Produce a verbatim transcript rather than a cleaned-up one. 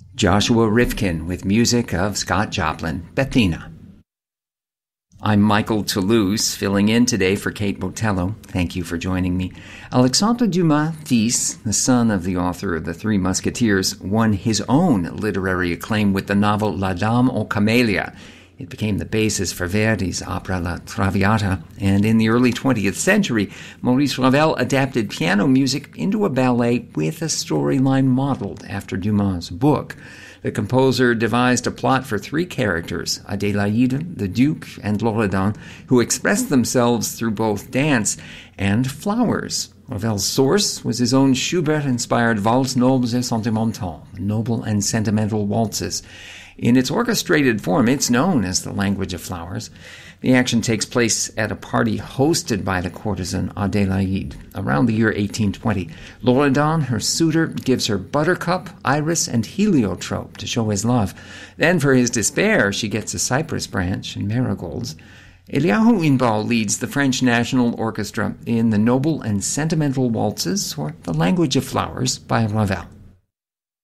Joshua Rifkin with music of Scott Joplin, Bethina. I'm Michael Toulouse, filling in today for Kate Botello. Thank you for joining me. Alexandre Dumas fils, the son of the author of The Three Musketeers, won his own literary acclaim with the novel La Dame aux Camélias. It became the basis for Verdi's opera La Traviata, and in the early twentieth century, Maurice Ravel adapted piano music into a ballet with a storyline modeled after Dumas' book. The composer devised a plot for three characters, Adélaïde, the Duke, and Loredan, who expressed themselves through both dance and flowers. Ravel's source was his own Schubert-inspired Valses Nobles et Sentimentaux, noble and sentimental waltzes. In its orchestrated form, it's known as the language of flowers. The action takes place at a party hosted by the courtesan Adélaïde around the year eighteen twenty. Loredan, her suitor, gives her buttercup, iris, and heliotrope to show his love. Then, for his despair, she gets a cypress branch and marigolds. Eliahu Inbal leads the French National Orchestra in the noble and sentimental waltzes, or the language of flowers, by Ravel.